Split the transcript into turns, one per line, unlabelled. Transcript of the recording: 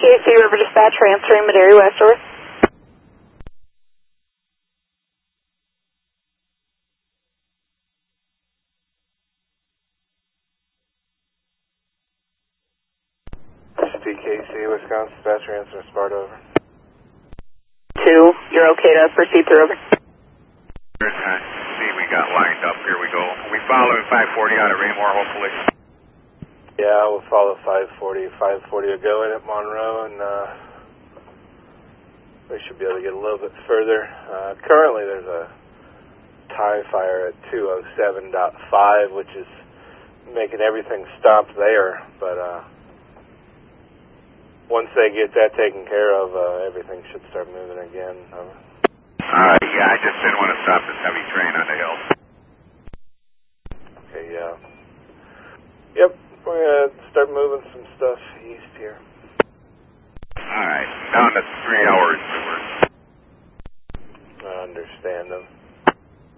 TKC River Dispatch, transferring Madera westward.
TKC, Wisconsin Dispatch, transfer Sparta, over.
2, you're okay to proceed through, over.
See, we got lined up. Here we go. We following 540 out of Raymore, hopefully.
Yeah, we'll follow 540. 540 will go in at Monroe, and we should be able to get a little bit further. Currently, there's a TIE fire at 207.5, which is making everything stop there, but once they get that taken care of, everything should start moving again.
Yeah, I just didn't want to stop this heavy train on the hill.
Okay, yeah. Yep, we're going to start moving some stuff east here.
Alright, down to 3 hours.
I understand them.